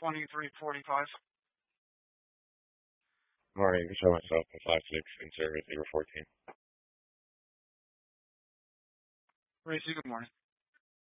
2345. Morning, show myself in 5-6 in service 014. Racy, good morning.